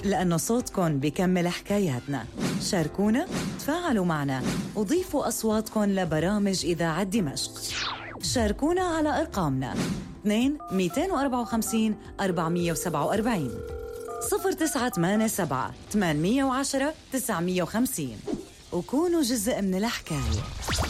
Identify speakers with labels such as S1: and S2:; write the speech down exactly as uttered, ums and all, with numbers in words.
S1: لأنه صوتكن بيكمل حكاياتنا. شاركونا، تفاعلوا معنا، وضيفوا أصواتكن لبرامج إذاعة دمشق. شاركونا على أرقامنا اثنين مئتين وأربعة وخمسين أربعمئة وسبعة وأربعين صفر تسعة ثمانية سبعة ثمانية عشرة تسعمئة وخمسين، وكونوا جزء من الحكاية.